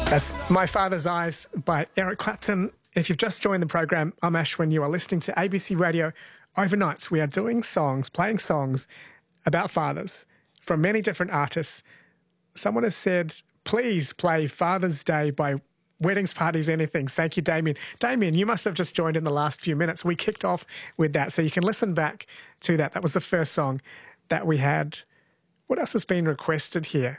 That's My Father's Eyes by Eric Clapton. If you've just joined the program, I'm Ashwin. You are listening to ABC Radio Overnights. We are doing songs, playing songs about fathers from many different artists. Someone has said, please play Father's Day by Weddings, Parties, Anything. Thank you, Damien. Damien, you must have just joined in the last few minutes. We kicked off with that, so you can listen back to that. That was the first song that we had. What else has been requested here?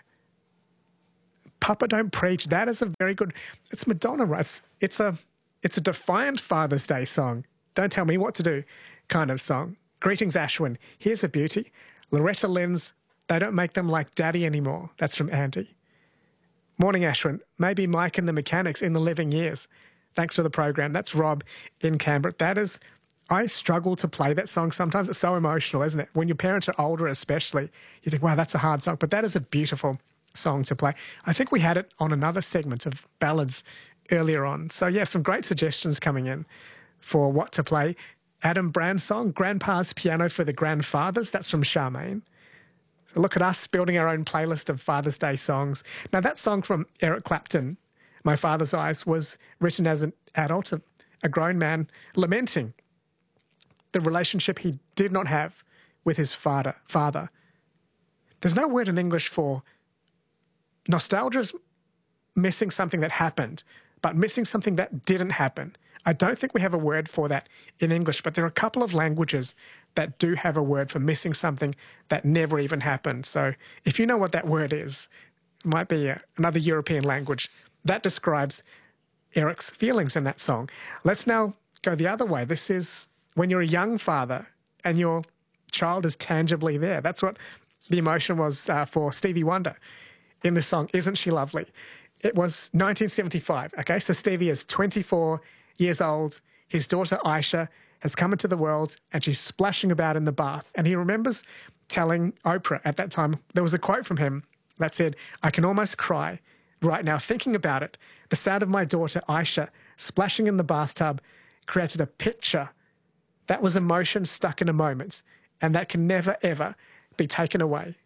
Papa Don't Preach. That is a very good... It's Madonna, right? It's a defiant Father's Day song. Don't tell me what to do kind of song. Greetings, Ashwin. Here's a beauty. Loretta Lynn's They Don't Make Them Like Daddy Anymore. That's from Andy. Morning, Ashwin. Maybe Mike and the Mechanics in the Living Years. Thanks for the program. That's Rob in Canberra. That is... I struggle to play that song sometimes. It's so emotional, isn't it? When your parents are older especially, you think, wow, that's a hard song. But that is a beautiful song to play. I think we had it on another segment of ballads earlier on. So, yeah, some great suggestions coming in for what to play. Adam Brand's song, Grandpa's Piano for the Grandfathers. That's from Charmaine. So look at us building our own playlist of Father's Day songs. Now, that song from Eric Clapton, My Father's Eyes, was written as an adult, a grown man, lamenting the relationship he did not have with his father. There's no word in English for nostalgia's missing something that happened, but missing something that didn't happen. I don't think we have a word for that in English, but there are a couple of languages that do have a word for missing something that never even happened. So if you know what that word is, it might be another European language. That describes Eric's feelings in that song. Let's now go the other way. This is when you're a young father and your child is tangibly there. That's what the emotion was for Stevie Wonder in the song, Isn't She Lovely? It was 1975, okay? So Stevie is 24 years old. His daughter Aisha has come into the world and she's splashing about in the bath. And he remembers telling Oprah at that time, there was a quote from him that said, I can almost cry right now thinking about it. The sound of my daughter Aisha splashing in the bathtub created a picture that was emotion stuck in a moment, and that can never, ever be taken away.